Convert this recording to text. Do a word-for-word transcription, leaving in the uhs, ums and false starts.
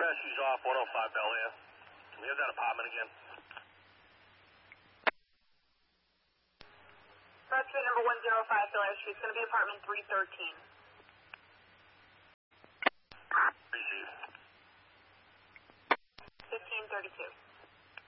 Rescue's off one oh five Bel Air. Can we have that apartment again? Rescue number one oh five Bel Air Street. It's going to be apartment three thirteen. Receive. fifteen thirty-two.